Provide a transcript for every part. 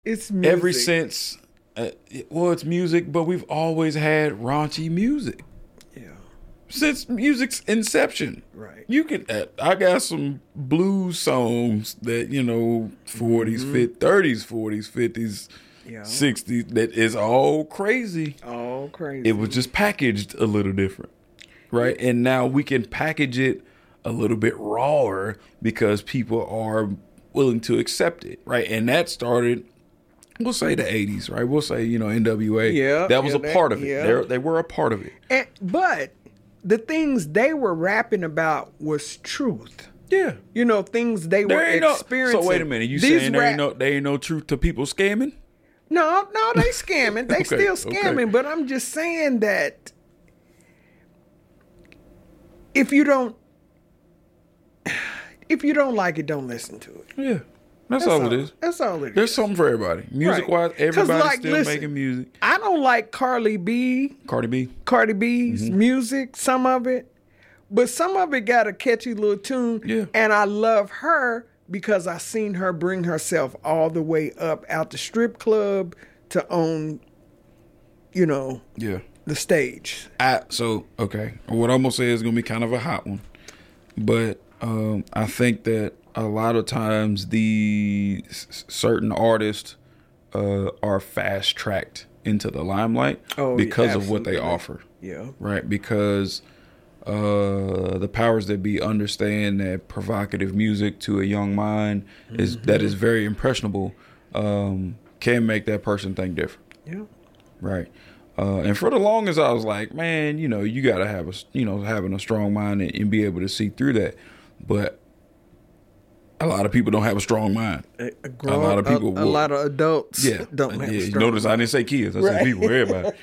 It's music. Ever since, it's music, but we've always had raunchy music. Yeah. Since music's inception. Right. You can, I got some blues songs that, 40s, 50s, 30s, 40s, 50s, Yeah. 60s, that is all crazy. All crazy. It was just packaged a little different. Right. And now we can package it a little bit rawer because people are willing to accept it. Right. And that started, we'll say the 80s, right? We'll say, NWA. Yeah. That was a part of it. Yeah. They were a part of it. But the things they were rapping about was truth. Yeah. Things they were experiencing. So wait a minute. You saying there ain't no truth to people scamming? No, they scamming. They still scamming. Okay. But I'm just saying that if you don't like it, don't listen to it. Yeah. That's all it is. That's all it is. There's something for everybody. Music-wise, everybody's still making music. I don't like Cardi B's music, some of it. But some of it got a catchy little tune. Yeah. And I love her because I seen her bring herself all the way up out the strip club to own, the stage. Okay. What I'm going to say is going to be kind of a hot one. But I think that a lot of times the certain artists are fast-tracked into the limelight because of what they offer. Yeah. Right? Because the powers that be understand that provocative music to a young mind is very impressionable, can make that person think different. Yeah. Right. And for the longest, I was like, man, you got to have having a strong mind and be able to see through that. But a lot of people don't have a strong mind. A lot of people a lot of adults don't have a strong notice mind. I didn't say kids. I said people, everybody.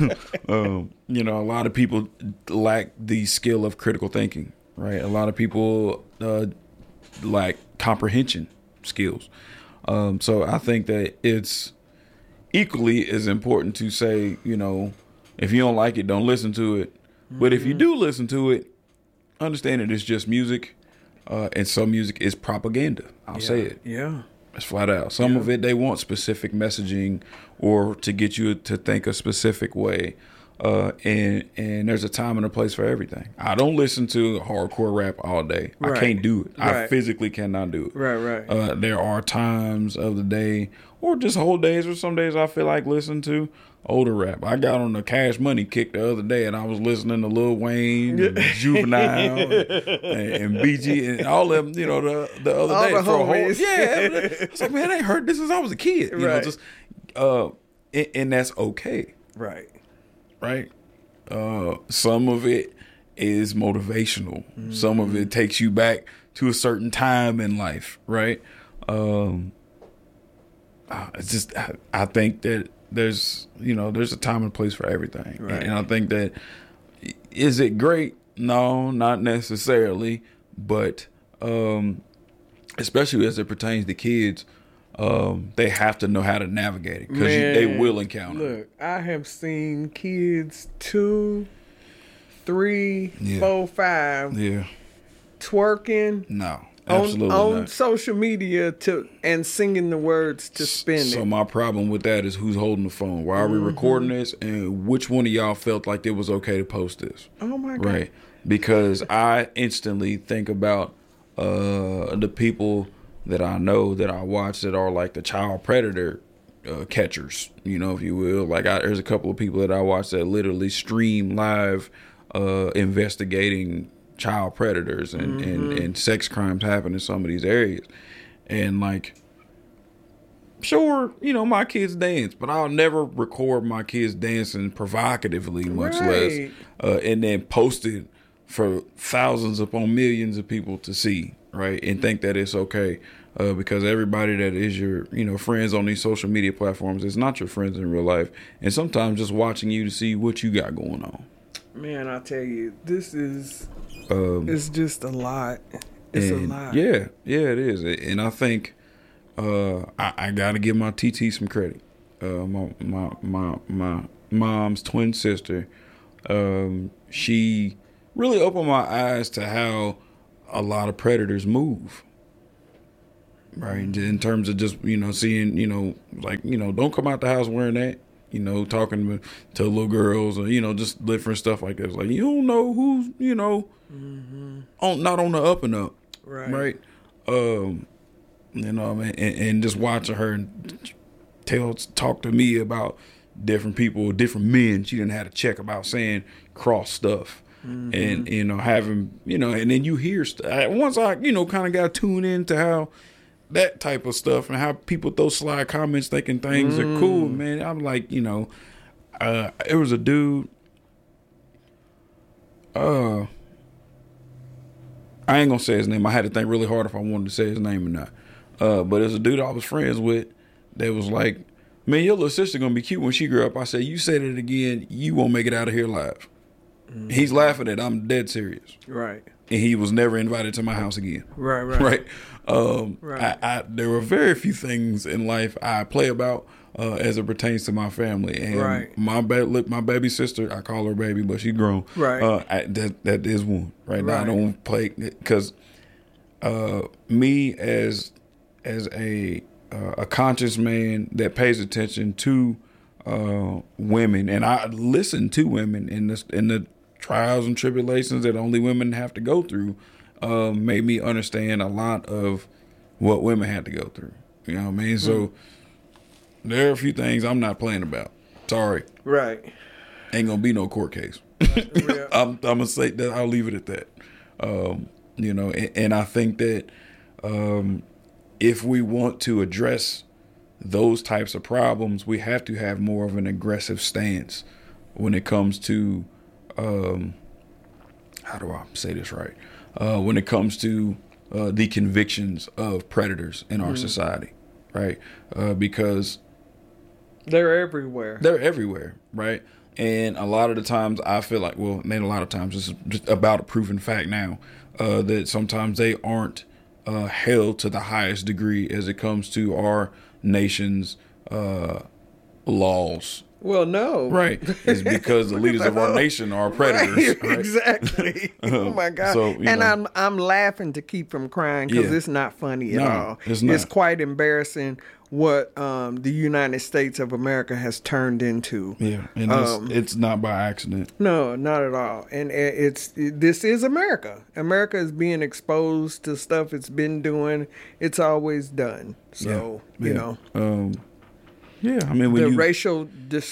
A lot of people lack the skill of critical thinking, right? A lot of people lack comprehension skills. So I think that it's equally as important to say, if you don't like it, don't listen to it. But if you do listen to it, understand that it's just music. And some music is propaganda. I'll say it. Yeah. It's flat out. Some of it, they want specific messaging or to get you to think a specific way. And there's a time and a place for everything. I don't listen to hardcore rap all day. Right. I can't do it. Right. I physically cannot do it. Right. There are times of the day or just whole days or some days I feel like listening to older rap. I got on the Cash Money kick the other day and I was listening to Lil Wayne and Juvenile and BG and all of them, the other All day. the For a whole, homies. I was like, man, I ain't heard this since I was a kid. And that's okay. Right. Right? Some of it is motivational. Mm-hmm. Some of it takes you back to a certain time in life, right? It's just, I think that there's a time and place for everything. Right. And I think that, is it great? No, not necessarily. But especially as it pertains to kids, they have to know how to navigate it because they will encounter it. Look, I have seen kids 2, 3, 4, 5 twerking. No. Absolutely on not. social media and singing the words to spin it. So my problem with that is who's holding the phone. Why are we recording this? And which one of y'all felt like it was okay to post this? Oh my God. Right. Because I instantly think about the people that I know that I watch that are like the child predator catchers, if you will. Like there's a couple of people that I watch that literally stream live investigating child predators and sex crimes happen in some of these areas. And like, sure, my kids dance, but I'll never record my kids dancing provocatively, much less, and then post it for thousands upon millions of people to see, right? And think that it's okay. Because everybody that is your, friends on these social media platforms is not your friends in real life. And sometimes just watching you to see what you got going on. Man, I tell you, this is, it's just a lot. It's a lot. Yeah, it is. And I think I got to give my TT some credit. My mom's twin sister, she really opened my eyes to how a lot of predators move. right? In terms of just, seeing, like, don't come out the house wearing that, talking to little girls or, just different stuff like that. It's like, you don't know who's, not on the up and up. Right. And just watching her and talk to me about different people, different men she didn't have to check about saying cross stuff. And, having, and then you hear stuff. Once I, kind of got tuned into how that type of stuff and how people throw sly comments thinking things are cool, man. I'm like, it was a dude, I ain't gonna say his name. I had to think really hard if I wanted to say his name or not. But it's a dude I was friends with that was like, man, your little sister gonna be cute when she grow up. I said, you said it again, you won't make it out of here alive. He's laughing at it. I'm dead serious. Right. And he was never invited to my house again. Right. Right. There were very few things in life I play about as it pertains to my family. And my baby sister, I call her baby, but she's grown. Right. That is one. Right now, I don't play because me as a conscious man that pays attention to women, and I listen to women in the trials and tribulations that only women have to go through, made me understand a lot of what women had to go through. You know what I mean? So there are a few things I'm not playing about. Sorry. Right. Ain't gonna be no court case. I'm gonna say that. I'll leave it at that. And I think that if we want to address those types of problems, we have to have more of an aggressive stance when it comes to how do I say this right? When it comes to the convictions of predators in our society, right? Because they're everywhere. They're everywhere, right? And a lot of the times I feel like, well, not a lot of times, it's just about a proven fact now, that sometimes they aren't held to the highest degree as it comes to our nation's laws. Well, no. Right. It's because the leaders of our nation are predators. Right? Exactly. Oh, my God. So, I'm laughing to keep from crying because it's not funny at all. It's not. It's quite embarrassing what the United States of America has turned into. Yeah. And it's not by accident. No, not at all. And this is America. America is being exposed to stuff it's been doing. It's always done. So, yeah, I mean, when racial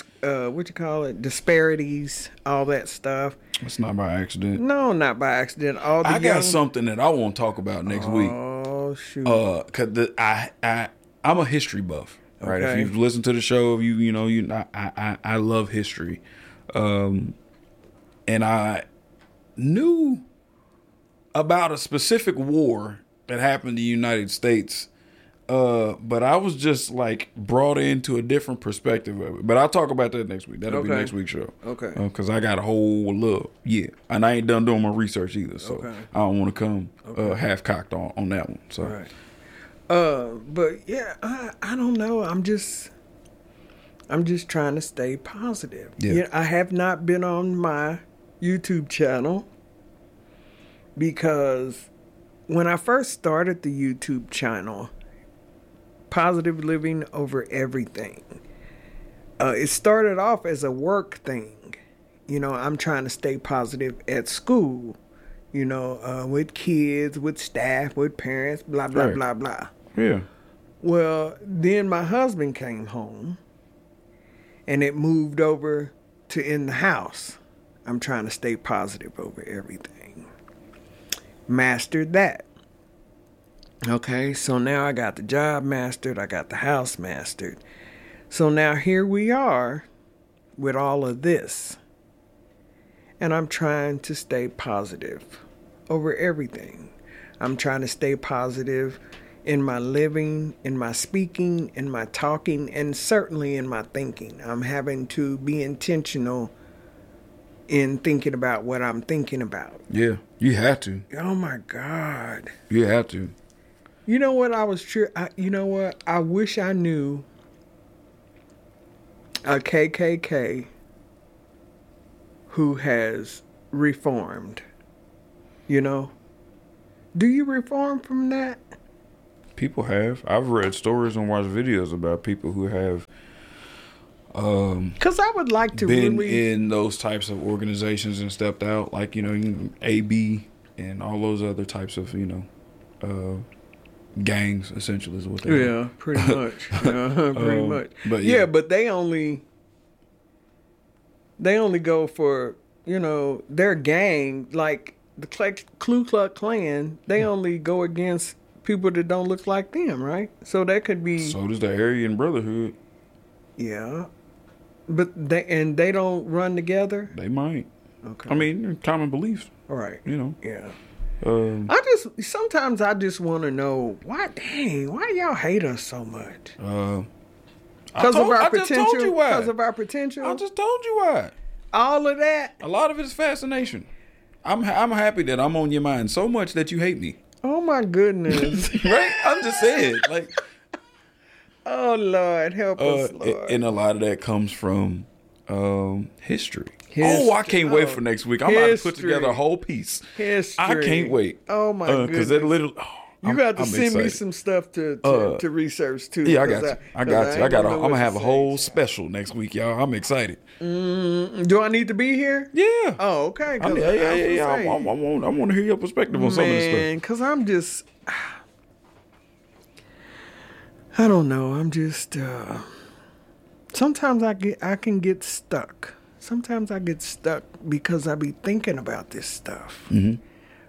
disparities, all that stuff. It's not by accident. No, not by accident. I got something that I want to talk about next week. Oh shoot! Cause I'm a history buff, right? Okay. If you've listened to the show, I love history, and I knew about a specific war that happened in the United States. But I was just like brought into a different perspective of it. But I'll talk about that next week. That'll be next week's show. Okay. Because I got a whole and I ain't done doing my research either. So I don't want to come half cocked on that one. So. Right. But yeah, I don't know. I'm just trying to stay positive. Yeah. I have not been on my YouTube channel because when I first started the YouTube channel, Positive Living Over Everything, it started off as a work thing. I'm trying to stay positive at school, with kids, with staff, with parents, blah, blah, blah, blah. Yeah. Well, then my husband came home and it moved over to in the house. I'm trying to stay positive over everything. Mastered that. Okay, so now I got the job mastered, I got the house mastered. So now here we are with all of this. And I'm trying to stay positive over everything. I'm trying to stay positive in my living, in my speaking, in my talking, and certainly in my thinking. I'm having to be intentional in thinking about what I'm thinking about. Yeah, you have to. Oh my God. You have to. You know what? I wish I knew a KKK who has reformed. Do you reform from that? People have. I've read stories and watched videos about people who have because I would like to been really in those types of organizations and stepped out, like, AB and all those other types of, gangs, essentially, is what they are. yeah, pretty much. Pretty much. But yeah, but they only go for, their gang, like the Ku Klux Klan, they only go against people that don't look like them, right? So that could be. So does the Aryan Brotherhood. Yeah. But they don't run together? They might. Okay. I mean, common beliefs. All right. Yeah. Sometimes I just want to know why y'all hate us so much? Because of our potential. I just told you why. Because of our potential. I just told you why. All of that. A lot of it is fascination. I'm happy that I'm on your mind so much that you hate me. Oh my goodness. Right? I'm just saying, like. Oh Lord, help us, Lord. And a lot of that comes from history. Oh, I can't wait for next week. I'm about to put together a whole piece. History. I can't wait. Oh my goodness. Because it literally. You got to send me some stuff to research too. Yeah, I got you. I got you. I'm gonna have a whole special next week, y'all. I'm excited. Do I need to be here? Yeah. Oh, okay. I want to hear your perspective on some of this stuff. Man, because I'm just. I don't know. I'm just. Sometimes I can get stuck. Sometimes I get stuck because I be thinking about this stuff. Mm-hmm.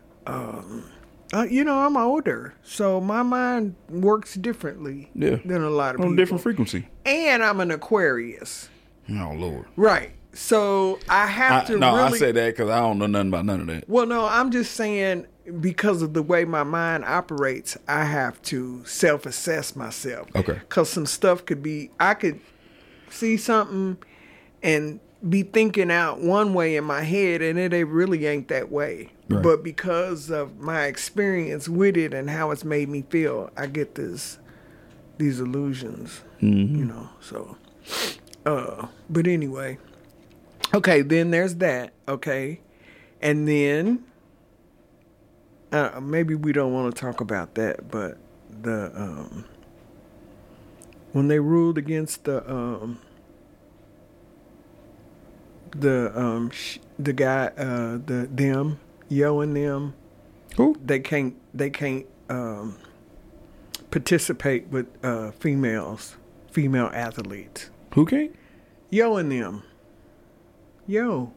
I'm older, so my mind works differently than a lot of people. On a different frequency. And I'm an Aquarius. Oh, Lord. Right. So I have to No, really... I said that because I don't know nothing about none of that. Well, no, I'm just saying because of the way my mind operates, I have to self-assess myself. Okay. Because some stuff could be... I could see something and be thinking out one way in my head, and it really ain't that way. Right. But because of my experience with it and how it's made me feel, I get these illusions, so, but anyway, okay, then there's that, okay, and then, maybe we don't want to talk about that, but when they ruled against the guy, them, Yo and them, who they can't participate with female athletes. Who can't? Yo and them. Yo,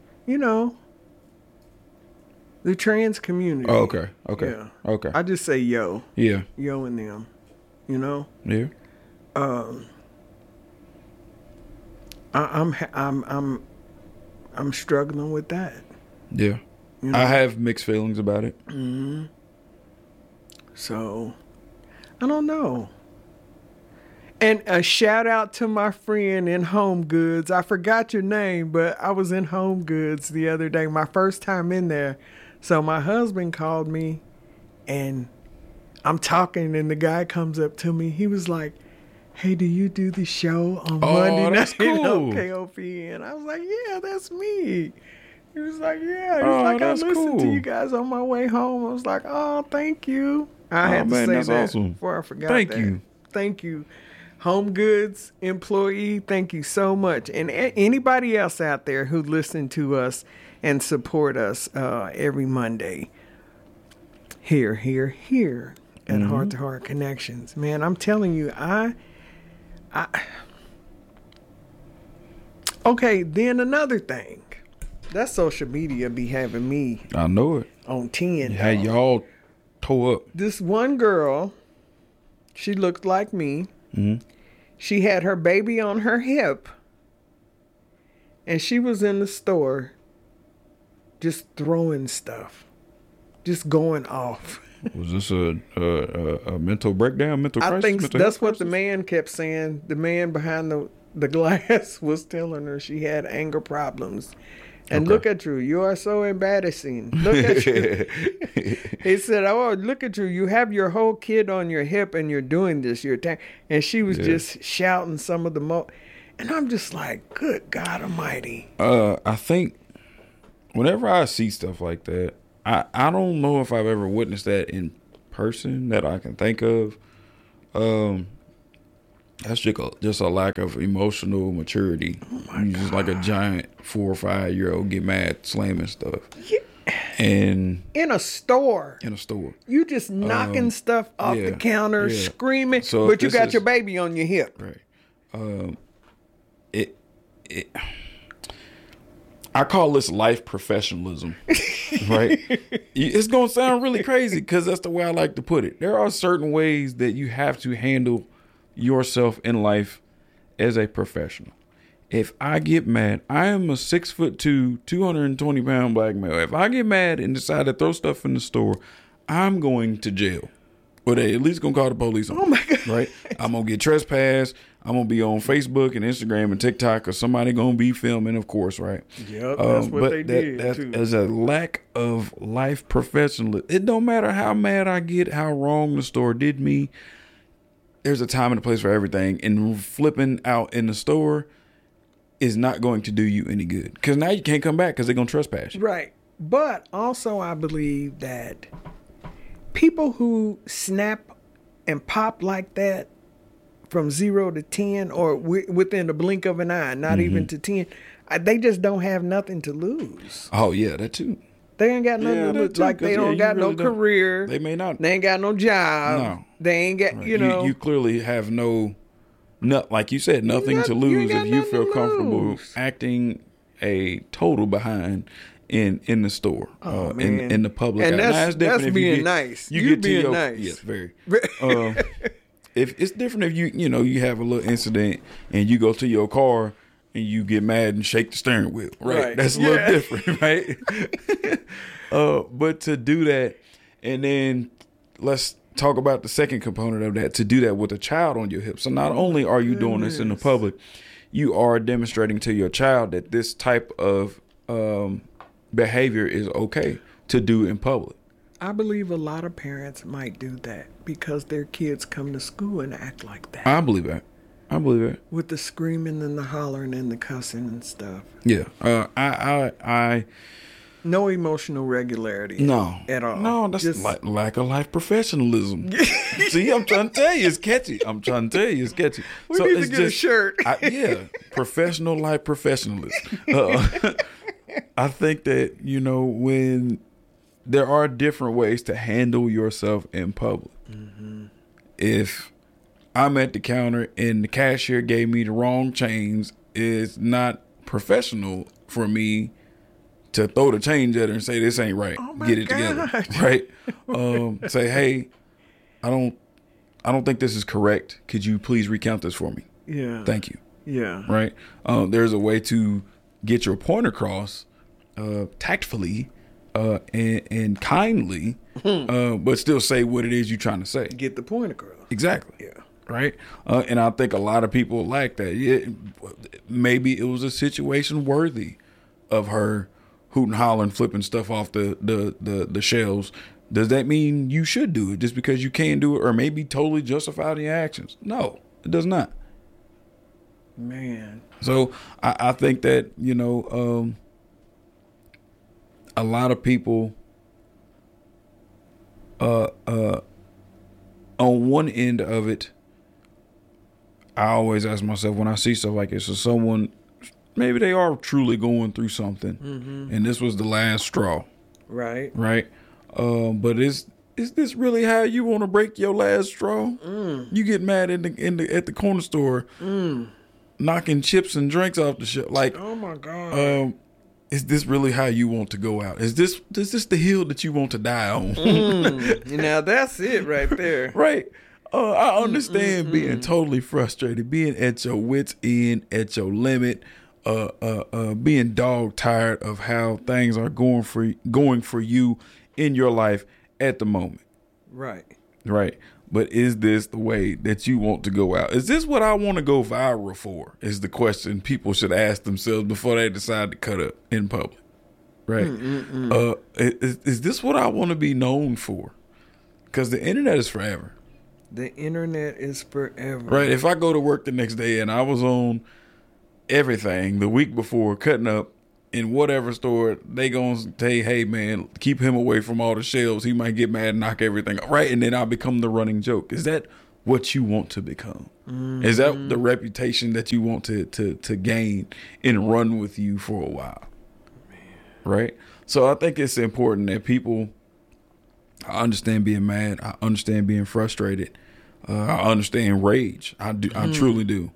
the trans community. Oh, okay. Yeah. Okay. I just say yo. Yeah. Yo and them. Yeah. I'm struggling with that. Yeah. I have mixed feelings about it. Mm-hmm. So, I don't know. And a shout out to my friend in Home Goods. I forgot your name, but I was in Home Goods the other day, my first time in there. So my husband called me, and I'm talking, and the guy comes up to me. He was like, "Hey, do you do the show on Monday night on KOPN?" And I was like, "Yeah, that's me." He was like, "Yeah." He was like, "I listened to you guys on my way home." I was like, "Oh, thank you." I had to say that's that awesome. before I forgot. Thank you. Home Goods employee, thank you so much. And anybody else out there who listen to us and support us every Monday here at Heart to Heart Connections. Man, I'm telling you, okay, then another thing. That social media be having me. I know it. On 10. Hey, y'all tore up. This one girl, she looked like me. Mm-hmm. She had her baby on her hip. And she was in the store just throwing stuff. Just going off. Was this a mental breakdown, mental crisis? I think that's what the man kept saying. The man behind the glass was telling her she had anger problems. And look at you. You are so embarrassing. Look at you. He said, "Oh, look at you. You have your whole kid on your hip and you're doing this. And she was just shouting some of the and I'm just like, good God Almighty. I think whenever I see stuff like that, I don't know if I've ever witnessed that in person that I can think of. That's just a lack of emotional maturity. You just like a giant 4 or 5 year old get mad slamming stuff. Yeah. And in a store, you just knocking stuff off the counter, screaming, so but you got your baby on your hip. Right. I call this life professionalism, right? It's going to sound really crazy because that's the way I like to put it. There are certain ways that you have to handle yourself in life as a professional. If I get mad, I am a 6'2", 220-pound black male. If I get mad and decide to throw stuff in the store, I'm going to jail. Or they at least going to call the police on me. Oh, my God. Right? I'm going to get trespassed. I'm going to be on Facebook and Instagram and TikTok, or somebody going to be filming, of course, right? Yep, that's what they did, too. As a lack of life professionalism. It don't matter how mad I get, how wrong the store did me. There's a time and a place for everything. And flipping out in the store is not going to do you any good. Because now you can't come back because they're going to trespass you. Right. But also I believe that people who snap and pop like that from 0 to 10 or within the blink of an eye, not even to 10, they just don't have nothing to lose. Oh, yeah, that too. They ain't got nothing to lose. Like they don't got no career. They may not. They ain't got no job. No. They ain't got, you know. You clearly have like you said, nothing to lose if you feel comfortable acting a total behind in the store, in the public. And that's being nice. You being nice. Yes, very. If it's different if you have a little incident and you go to your car and you get mad and shake the steering wheel, right? That's a little different, right? But to do that, and then let's talk about the second component of that, to do that with a child on your hip. So not only are you doing this in the public, you are demonstrating to your child that this type of behavior is okay to do in public. I believe a lot of parents might do that because their kids come to school and act like that. I believe that. With the screaming and the hollering and the cussing and stuff. Yeah. I no emotional regularity. No. At all. No, that's just like lack of life professionalism. See, I'm trying to tell you it's catchy. We need to get a shirt. Professional life professionalism. I think that, when there are different ways to handle yourself in public. Mm-hmm. If I'm at the counter and the cashier gave me the wrong change, it's not professional for me to throw the change at her and say, this ain't right. Get it together. Right? Say, hey, I don't think this is correct. Could you please recount this for me? Yeah. Thank you. Yeah. Right? There's a way to get your point across tactfully and kindly, but still say what it is you're trying to say. Get the point across. Exactly. Yeah. Right? And I think a lot of people like that. Maybe it was a situation worthy of her hooting, hollering, flipping stuff off the shelves. Does that mean you should do it just because you can't do it, or maybe totally justify the actions? No, it does not. Man. So I think that, a lot of people on one end of it, I always ask myself when I see stuff like this, is someone, maybe they are truly going through something, and this was the last straw. Right. But is this really how you want to break your last straw? You get mad at the corner store, knocking chips and drinks off the shelf. Like, oh my God. Is this really how you want to go out? Is this the hill that you want to die on? Now that's it right there. Right. I understand being totally frustrated, being at your wit's end, at your limit, being dog tired of how things are going for you in your life at the moment. Right. But is this the way that you want to go out? Is this what I want to go viral for? Is the question people should ask themselves before they decide to cut up in public. Right. Is this what I want to be known for? Because the internet is forever. The internet is forever. Right. If I go to work the next day and I was on everything the week before cutting up in whatever store, they gonna say, hey man, keep him away from all the shelves. He might get mad and knock everything off. Right. And then I'll become the running joke. Is that what you want to become? Is that the reputation that you want to gain and run with you for a while? Right. So I think it's important that people, I understand being mad. I understand being frustrated. I understand rage. I truly do.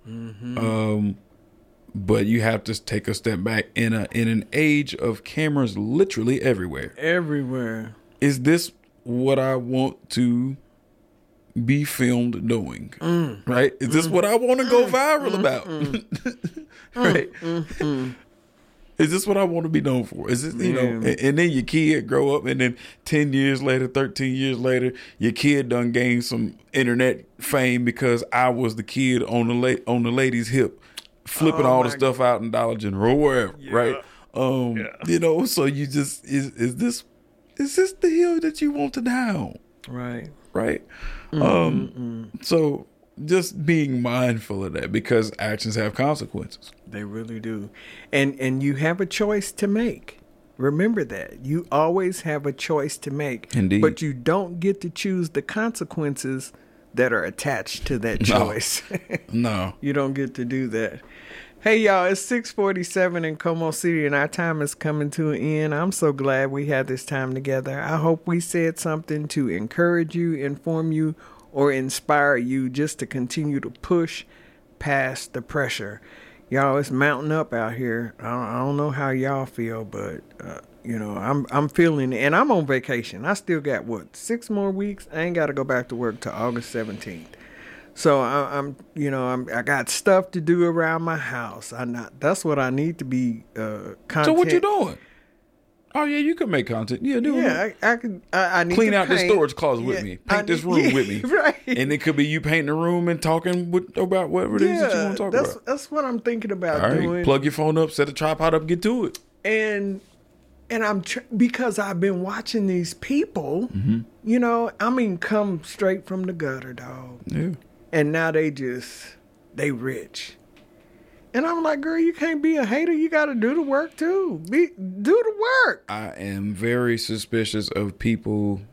But you have to take a step back in an age of cameras literally everywhere. Everywhere. Is this what I want to be filmed doing? Right? Is this what I want to go viral about? Right? Is this what I want to be known for? Is this, you know, and then your kid grow up, and then 10 years later, 13 years later, your kid done gained some internet fame because I was the kid on the lady's hip, flipping all the stuff out in Dollar General or wherever, right? You know, so you just, is this the hill that you want to die on? Right? So just being mindful of that, because actions have consequences. They really do. And you have a choice to make. Remember that. You always have a choice to make. Indeed. But you don't get to choose the consequences that are attached to that choice. No. You don't get to do that. Hey, y'all, it's 6:47 in Como City, and our time is coming to an end. I'm so glad we had this time together. I hope we said something to encourage you, inform you, or inspire you just to continue to push past the pressure. Y'all, it's mounting up out here. I don't know how y'all feel, but you know, I'm feeling it, and I'm on vacation. I still got 6 more weeks. I ain't got to go back to work till August 17th. So I got stuff to do around my house. That's what I need to be content. So what you doing? Oh yeah, you can make content. Yeah, do it. Yeah, I can. I need clean to out paint. this storage closet with me. Paint this room with me. Right. And it could be you painting the room and talking about whatever it is that you want to talk about. That's what I'm thinking about All right, doing. plug your phone up, set a tripod up, get to it. And I'm because I've been watching these people. You know, I mean, come straight from the gutter, dog. Yeah. And now they rich. And I'm like, girl, you can't be a hater. You got to do the work too. Do the work. I am very suspicious of people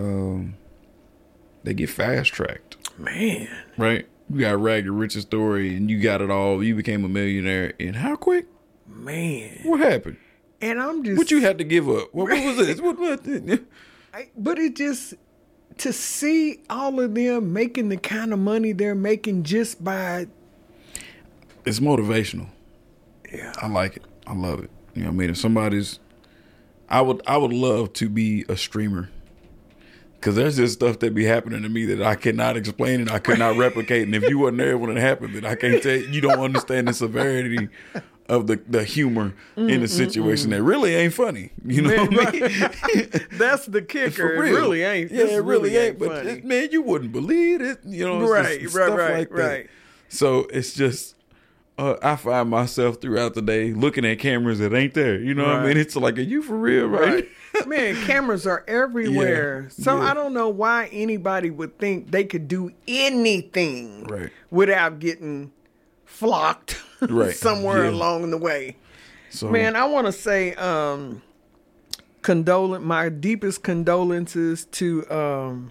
that get fast tracked. Man. Right? You got Ragged Rich's story and you got it all. You became a millionaire. And how quick? Man. What happened? And I'm just. What you had to give up? What was this? But it just. To see all of them making the kind of money they're making just by... It's motivational. Yeah. I like it. I love it. You know what I mean? If somebody's... I would love to be a streamer. Because there's just stuff that be happening to me that I cannot explain and I could not replicate. And if you wasn't there when it happened, then I can't tell you. You don't understand the severity of the humor in the situation that really ain't funny. You know what I mean? That's the kicker. It really ain't. Yeah, it really ain't. But man, you wouldn't believe it. You know, right. So it's just, I find myself throughout the day looking at cameras that ain't there. You know what I mean? It's like, are you for real, right? Man, cameras are everywhere. Yeah, so I don't know why anybody would think they could do anything without getting flocked somewhere along the way. So, man, I want to say my deepest condolences to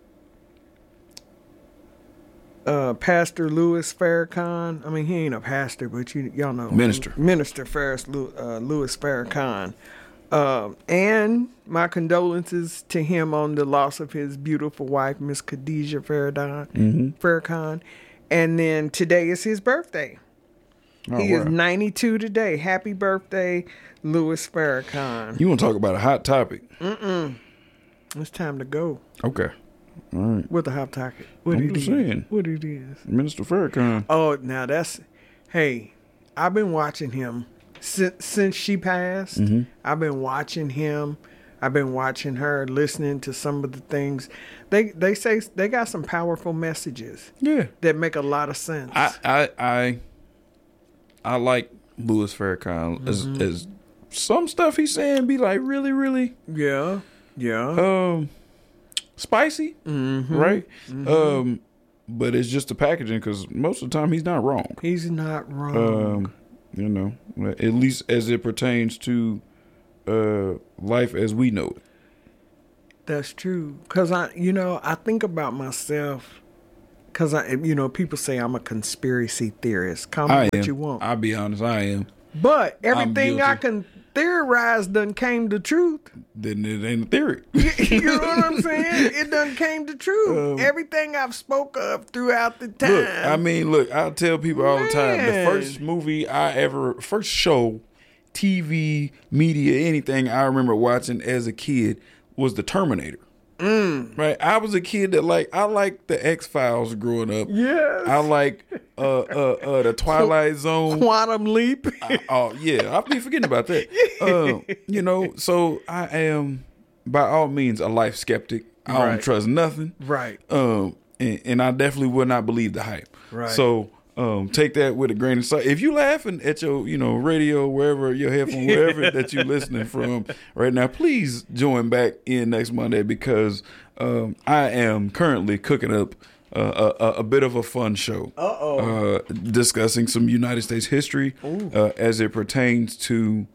Pastor Louis Farrakhan. I mean, he ain't a pastor, but y'all know Minister Louis Farrakhan. And my condolences to him on the loss of his beautiful wife, Miss Khadijah Farrakhan. And then today is his birthday. He is 92 today. Happy birthday, Louis Farrakhan. You want to talk about a hot topic? It's time to go. Okay. All right. With the hot topic. I'm just saying. What it is. Minister Farrakhan. Oh, now hey, I've been watching him since she passed. I've been watching him. I've been watching her, listening to some of the things. They say they got some powerful messages. Yeah. That make a lot of sense. I like Louis Farrakhan as some stuff he's saying be like really, really spicy, right? But it's just the packaging, because most of the time he's not wrong. He's not wrong. You know, at least as it pertains to life as we know it. That's true. Because I think about myself. Because people say I'm a conspiracy theorist. Call me what you want. I'll be honest, I am. But everything I can theorize done came to truth. Then it ain't a theory. You know what I'm saying? It done came to truth. Everything I've spoke of throughout the time. Look, I tell people all the time, the first show, TV, media, anything I remember watching as a kid was The Terminator. Right, I was a kid that I liked the X-Files growing up. Yes, I like the Twilight Zone, Quantum Leap. I'll be forgetting about that. So I am by all means a life skeptic. I don't trust nothing. Right. And I definitely would not believe the hype. Right. So take that with a grain of salt. If you laughing at your, radio, wherever, your headphone, wherever that you're listening from right now, please join back in next Monday because I am currently cooking up a bit of a fun show. Discussing some United States history as it pertains to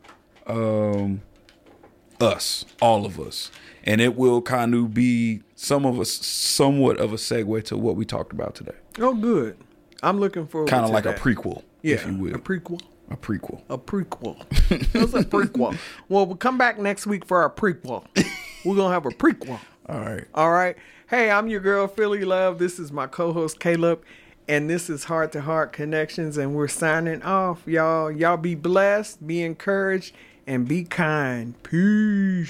us, all of us. And it will kind of be somewhat of a segue to what we talked about today. Oh, good. I'm looking forward to that. Kind of like a prequel, if you will. A prequel. A prequel. A prequel. That's a prequel. Well, we'll come back next week for our prequel. We're going to have a prequel. All right. Hey, I'm your girl, Philly Love. This is my co-host, Caleb. And this is Heart to Heart Connections. And we're signing off, y'all. Y'all be blessed, be encouraged, and be kind. Peace.